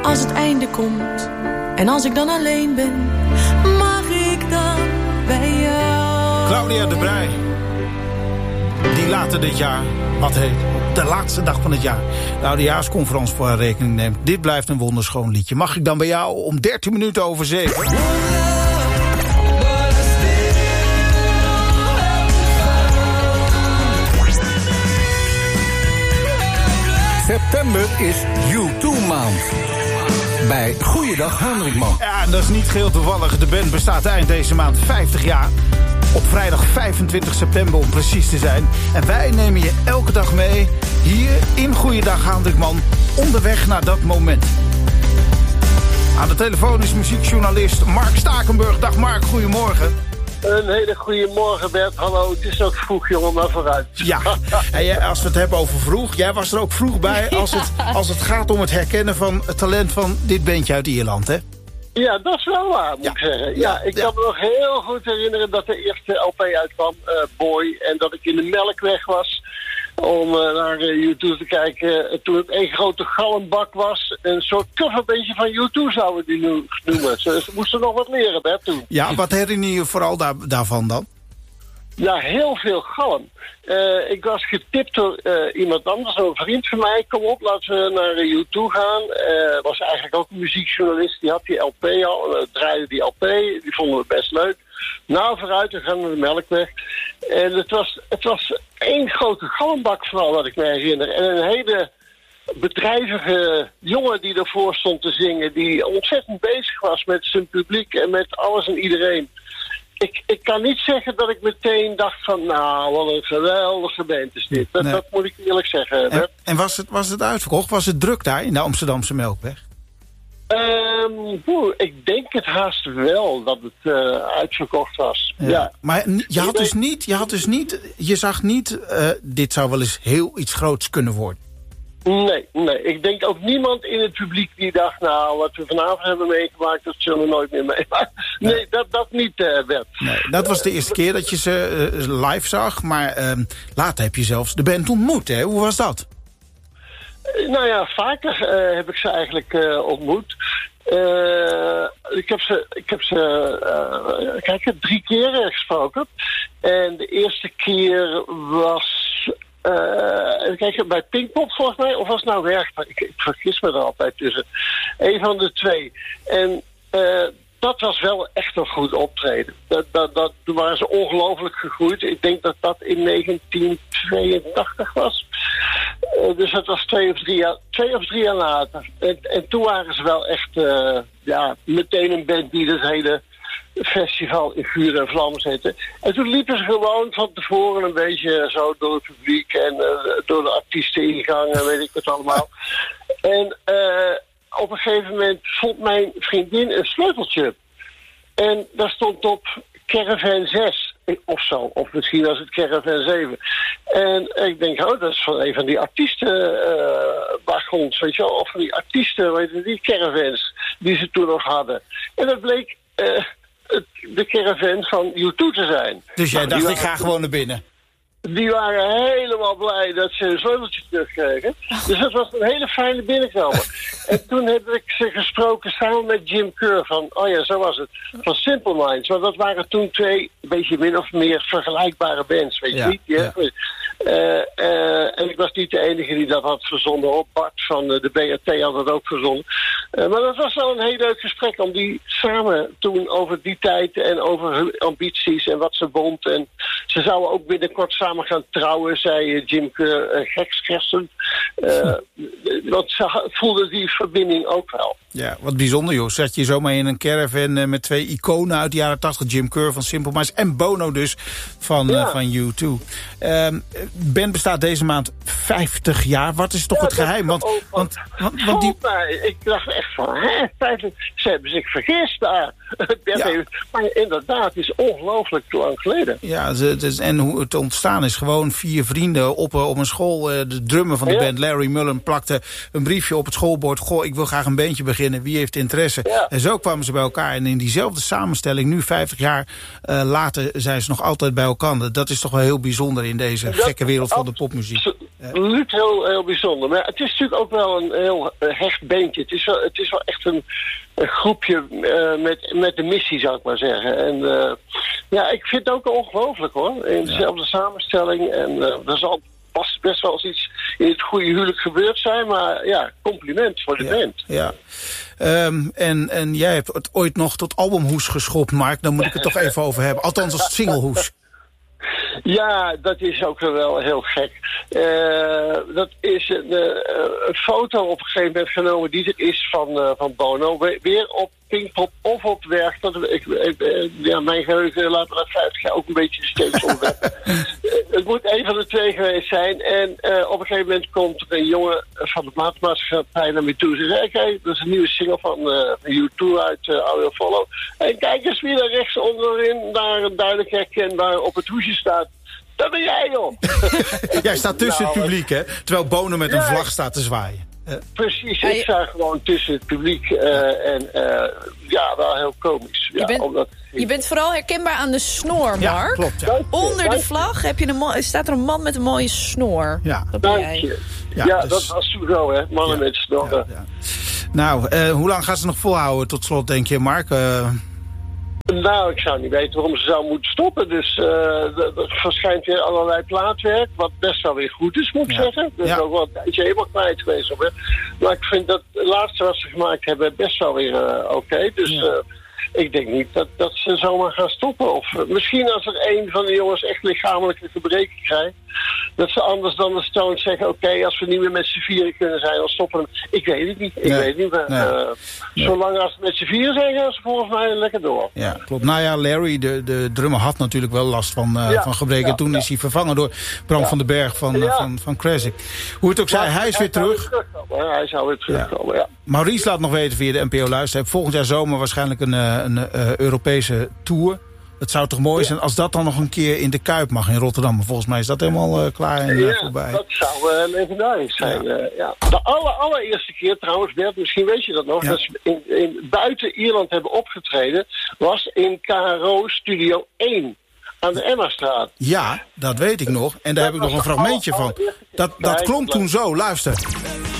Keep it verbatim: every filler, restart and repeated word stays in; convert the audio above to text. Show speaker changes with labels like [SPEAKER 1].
[SPEAKER 1] Als het einde komt en als ik dan alleen ben, mag ik dan bij jou?
[SPEAKER 2] Claudia de Brij, die later dit jaar, wat heet, op de laatste dag van het jaar, de oudejaarsconferentie voor haar rekening neemt. Dit blijft een wonderschoon liedje. Mag ik dan bij jou om dertien minuten over zeven?
[SPEAKER 3] September is U twee maand. Bij Goeiedag Hendrikman.
[SPEAKER 2] Ja, dat is niet geheel toevallig. De band bestaat eind deze maand vijftig jaar. Op vrijdag vijfentwintig september om precies te zijn. En wij nemen je elke dag mee hier in Goeiedag Hendrikman. Onderweg naar dat moment. Aan de telefoon is muziekjournalist Mark Stakenburg. Dag Mark, goedemorgen.
[SPEAKER 4] Een hele goede morgen, Bert. Hallo, het is ook vroeg, jongen, maar vooruit.
[SPEAKER 2] Ja, en als we het hebben over vroeg, jij was er ook vroeg bij als het, als het gaat om het herkennen van het talent van dit bandje uit Ierland, hè?
[SPEAKER 4] Ja, dat is wel waar, moet
[SPEAKER 2] ja.
[SPEAKER 4] ik zeggen. Ja,
[SPEAKER 2] Ja,
[SPEAKER 4] ik
[SPEAKER 2] ja.
[SPEAKER 4] kan me nog heel goed herinneren dat de eerste L P uitkwam, uh, Boy, en dat ik in de Melkweg was om uh, naar uh, U twee te kijken. Uh, toen het één grote galmbak was. Een soort coverbandje van U twee zouden we die nu noemen. Ze, ze moesten nog wat leren, Bert, toen.
[SPEAKER 2] Ja, wat herinner je je vooral daar, daarvan dan?
[SPEAKER 4] Ja, heel veel galm. Uh, ik was getipt door uh, iemand anders, een vriend van mij. Kom op, laten we naar uh, U twee gaan. Uh, was eigenlijk ook een muziekjournalist. Die had die L P al, uh, draaide die L P. Die vonden we best leuk. Nou, vooruit, we gaan naar de Melkweg. En het was, het was één grote galmbak vooral, wat ik me herinner. En een hele bedrijvige jongen die ervoor stond te zingen. Die ontzettend bezig was met zijn publiek en met alles en iedereen. Ik, ik kan niet zeggen dat ik meteen dacht van, nou, wat een geweldige band is dit. Dat,
[SPEAKER 2] Nee.
[SPEAKER 4] dat moet ik eerlijk zeggen.
[SPEAKER 2] En, en was, het, was het uitverkocht? Was het druk daar in de Amsterdamse Melkweg?
[SPEAKER 4] Um, oeh, ik denk het haast wel dat het uh, uitverkocht was. Ja. Ja.
[SPEAKER 2] Maar je had dus niet, je had dus niet, je zag niet, uh, dit zou wel eens heel iets groots kunnen worden.
[SPEAKER 4] Nee, nee. Ik denk ook niemand in het publiek die dacht, nou, wat we vanavond hebben meegemaakt, dat zullen we nooit meer meemaken. Nee, nee, dat, dat niet, uh, Bert.
[SPEAKER 2] Nee, dat was de eerste keer dat je ze uh, live zag, maar uh, later heb je zelfs de band ontmoet, hè? Hoe was dat?
[SPEAKER 4] Uh, nou ja, vaker uh, heb ik ze eigenlijk uh, ontmoet. Uh, ik heb ze, ik heb ze uh, kijk, ik heb drie keer gesproken. En de eerste keer was Uh, kijk, bij Pinkpop volgens mij, of was het nou Werchter? Ik, ik vergis me er altijd tussen. Eén van de twee. En uh, dat was wel echt een goed optreden. Dat, dat, dat, toen waren ze ongelooflijk gegroeid. Ik denk dat dat in negentien tweeëntachtig was. Uh, dus dat was twee of drie jaar, twee of drie jaar later. En, en toen waren ze wel echt uh, ja, meteen een band die het hele festival in vuur en vlam zitten. En toen liepen ze gewoon van tevoren een beetje zo door het publiek en uh, door de artiesteningang en weet ik wat allemaal. En uh, op een gegeven moment vond mijn vriendin een sleuteltje. En daar stond op Caravan zes of zo. Of misschien was het Caravan zeven. En ik denk, oh, dat is van een van die artiestenwagons, uh, weet je wel. Of van die artiesten, weet je, die caravans die ze toen nog hadden. En dat bleek Uh, de caravan van U twee te zijn.
[SPEAKER 2] Dus jij
[SPEAKER 4] nou,
[SPEAKER 2] dacht,
[SPEAKER 4] waren,
[SPEAKER 2] ik ga gewoon naar binnen.
[SPEAKER 4] Die waren helemaal blij dat ze een sleuteltje terugkregen. Dus dat was een hele fijne binnenkomen. En toen heb ik ze gesproken samen met Jim Kerr van, oh ja, zo was het, van Simple Minds. Want dat waren toen twee, een beetje min of meer vergelijkbare bands, weet je
[SPEAKER 2] ja,
[SPEAKER 4] niet? Ja.
[SPEAKER 2] Ja.
[SPEAKER 4] Uh, uh, en ik was niet de enige die dat had verzonnen. Op Bart van uh, de B R T had dat ook verzonnen. Uh, maar dat was wel een heel leuk gesprek om die samen toen over die tijd en over hun ambities en wat ze bond. En ze zouden ook binnenkort samen gaan trouwen, zei Jim Kerr, uh, gekschertsend. Uh, want ze voelden die verbinding ook wel.
[SPEAKER 2] Ja, wat bijzonder joh. Zat je zomaar in een caravan uh, met twee iconen uit de jaren tachtig. Jim Kerr van Simple Minds en Bono dus van, ja. uh, van U twee. Um, band bestaat deze maand vijftig jaar. Wat is toch ja, het geheim? Want, want, want, want, want die...
[SPEAKER 4] Ik dacht echt van, hè, vijftig, ze hebben zich vergist daar.
[SPEAKER 2] Ja.
[SPEAKER 4] Maar inderdaad, het is ongelooflijk lang geleden.
[SPEAKER 2] Ja, dus, en hoe het ontstaan is. Gewoon vier vrienden op, op een school. De drummer van de ja. band, Larry Mullen, plakte een briefje op het schoolbord. Goh, ik wil graag een bandje beginnen. Wie heeft interesse? Ja. En zo kwamen ze bij elkaar. En in diezelfde samenstelling, nu vijftig jaar uh, later, zijn ze nog altijd bij elkaar. Dat is toch wel heel bijzonder in deze dat, gekke wereld van de popmuziek.
[SPEAKER 4] absoluut heel, heel bijzonder. Maar het is natuurlijk ook wel een heel uh, hecht beentje. Het is wel, het is wel echt een, een groepje uh, met, met de missie, zou ik maar zeggen. En uh, ja, ik vind het ook ongelooflijk, hoor. In dezelfde ja. samenstelling. En uh, er zal best, best wel eens iets in het goede huwelijk gebeurd zijn. Maar ja, compliment voor de
[SPEAKER 2] ja.
[SPEAKER 4] band.
[SPEAKER 2] Ja. Um, en, en jij hebt het ooit nog tot albumhoes geschopt, Mark. Daar moet ik het toch even over hebben. Althans als singlehoes.
[SPEAKER 4] Ja, dat is ook wel heel gek. Uh, dat is een, uh, een foto op een gegeven moment genomen die er is van, uh, van Bono. Weer op Pinkpop of op werk. Dat, ik, ik, ja, mijn geheugen laat me dat vijftig jaar ook een beetje steeds onder. Het moet een van de twee geweest zijn. En uh, op een gegeven moment komt er een jongen van de platenmaatschappij naar me toe. Ze zei, kijk, dat is een nieuwe single van uh, U twee uit uh, I Will Follow. En kijk eens wie daar rechts onderin daar duidelijk herkenbaar op het hoesje staat. Dat ben jij, joh.
[SPEAKER 2] Jij staat tussen nou, het publiek, hè? Terwijl Bono met een ja, vlag staat te zwaaien. Uh.
[SPEAKER 4] Precies, ik sta gewoon tussen het publiek. Uh, en uh, ja, wel heel komisch.
[SPEAKER 5] Je,
[SPEAKER 4] ja,
[SPEAKER 5] bent,
[SPEAKER 4] omdat...
[SPEAKER 5] je bent vooral herkenbaar aan de snor, Mark.
[SPEAKER 2] Ja, klopt. Ja.
[SPEAKER 5] Onder de vlag heb je een mo- staat er een man met een mooie snor.
[SPEAKER 2] Ja,
[SPEAKER 5] dat ben
[SPEAKER 4] Dank
[SPEAKER 5] jij.
[SPEAKER 4] je.
[SPEAKER 2] Ja,
[SPEAKER 4] ja
[SPEAKER 2] dus...
[SPEAKER 4] dat was toen zo, hè. Mannen ja, met snorren. Ja, ja.
[SPEAKER 2] Nou, uh, hoe lang gaan ze nog volhouden tot slot, denk je, Mark? Uh...
[SPEAKER 4] Nou, ik zou niet weten waarom ze zou moeten stoppen. Dus uh, er verschijnt weer allerlei plaatwerk, wat best wel weer goed is, moet ik ja. zeggen. Dat is ja. ook wel een tijdje helemaal kwijt geweest. Op, maar ik vind dat het laatste wat ze gemaakt hebben best wel weer uh, oké. Okay. Dus ja. uh, ik denk niet dat, dat ze zomaar gaan stoppen. Of uh, misschien als er een van de jongens echt lichamelijke gebreken krijgt, dat ze anders dan de Stones zeggen, oké, okay, als we niet meer met z'n vieren kunnen zijn, dan stoppen we. Ik weet het niet. Ik nee. weet het niet. Maar, nee. uh, nee. Zolang als we met z'n vieren zijn, gaan ze volgens mij lekker door.
[SPEAKER 2] Ja, klopt. Nou ja, Larry, de, de drummer, had natuurlijk wel last van, uh, ja. van gebreken. Ja, Toen ja. is hij vervangen door Bram ja. van den Berg van, ja. uh, van, van Crazy. Hoe het ook zij, hij is hij weer terug.
[SPEAKER 4] Weer hij zou weer terugkomen, ja. ja.
[SPEAKER 2] Maurice laat nog weten via de N P O Luister. Volgend jaar zomer waarschijnlijk een, een, een uh, Europese tour. Het zou toch mooi zijn als dat dan nog een keer in de Kuip mag in Rotterdam. Maar volgens mij is dat helemaal uh, klaar en uh,
[SPEAKER 4] ja,
[SPEAKER 2] voorbij.
[SPEAKER 4] Dat zou uh, legendarisch zijn. Ja. Uh, ja. De aller, allereerste keer trouwens, Bert, misschien weet je dat nog, ja. dat ze in, in, buiten Ierland hebben opgetreden, was in K R O Studio één. Aan de Emmastraat.
[SPEAKER 2] Ja, dat weet ik nog. En daar dat heb ik nog een fragmentje van. Dat, dat klonk toen zo, luister.